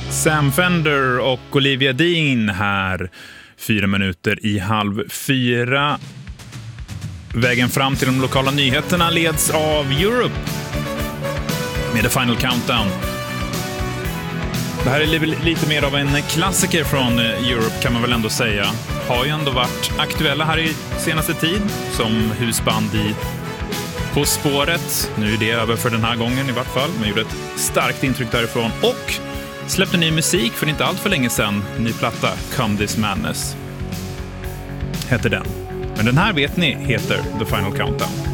Sam Fender och Olivia Dean här 4:04. Vägen fram till de lokala nyheterna leds av Europe med The Final Countdown. Det här är lite mer av en klassiker från Europe kan man väl ändå säga. Har ju ändå varit aktuella här i senaste tid som husband i På spåret. Nu är det över för den här gången i vart fall. Man gjorde ett starkt intryck därifrån och släppte ny musik för inte allt för länge sedan. Ny platta, Come This Madness heter den. Men den här vet ni heter The Final Countdown.